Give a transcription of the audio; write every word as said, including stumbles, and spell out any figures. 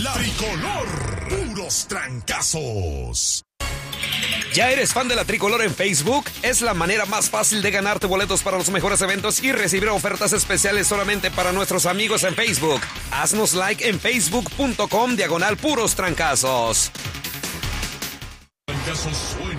La Tricolor. Puros trancazos. ¿Ya eres fan de La Tricolor en Facebook? Es la manera más fácil de ganarte boletos para los mejores eventos y recibir ofertas especiales solamente para nuestros amigos en Facebook. Haznos like en facebook punto com diagonal puros trancazos. Trancazos